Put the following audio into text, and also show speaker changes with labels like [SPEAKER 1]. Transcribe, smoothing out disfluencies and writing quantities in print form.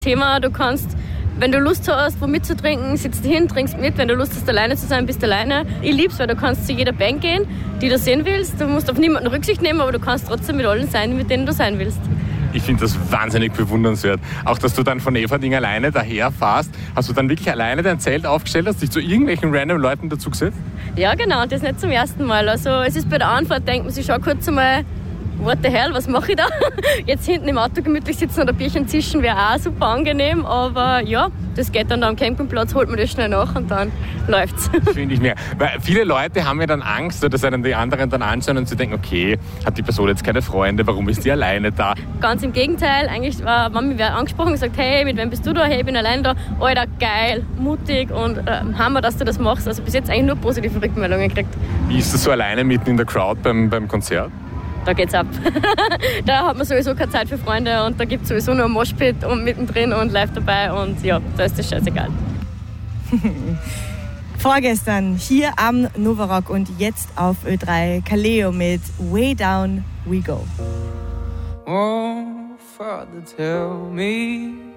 [SPEAKER 1] Thema, du kannst, wenn du Lust hast, wo mitzutrinken, sitzt hin, trinkst mit. Wenn du Lust hast, alleine zu sein, bist du alleine. Ich lieb's, weil du kannst zu jeder Band gehen, die du sehen willst. Du musst auf niemanden Rücksicht nehmen, aber du kannst trotzdem mit allen sein, mit denen du sein willst.
[SPEAKER 2] Ich finde das wahnsinnig bewundernswert. Auch, dass du dann von Everding alleine daher fährst. Hast du dann wirklich alleine dein Zelt aufgestellt, hast dich zu irgendwelchen random Leuten dazu gesetzt?
[SPEAKER 1] Ja, genau. Und das nicht zum ersten Mal. Also es ist bei der Anfahrt, denkt man sich schon kurz einmal, what the hell, was mache ich da? Jetzt hinten im Auto gemütlich sitzen oder Bierchen zischen wäre auch super angenehm, aber ja, das geht dann am Campingplatz, holt man das schnell nach und dann läuft's.
[SPEAKER 2] Finde ich mehr. Weil viele Leute haben ja dann Angst, dass einen die anderen dann anschauen und sie denken, okay, hat die Person jetzt keine Freunde, warum ist die alleine da?
[SPEAKER 1] Ganz im Gegenteil, eigentlich war Mami angesprochen und gesagt, hey, mit wem bist du da? Hey, ich bin alleine da. Alter, geil, mutig und Hammer, dass du das machst. Also bis jetzt eigentlich nur positive Rückmeldungen gekriegt.
[SPEAKER 2] Wie ist das so alleine mitten in der Crowd beim Konzert?
[SPEAKER 1] Da geht's ab. Da hat man sowieso keine Zeit für Freunde und da gibt's sowieso nur ein Moshpit und mittendrin und live dabei und ja, da ist das scheißegal.
[SPEAKER 3] Vorgestern hier am Novarock und jetzt auf Ö3 Kaleo mit Way Down We Go.
[SPEAKER 4] Oh, Father, tell me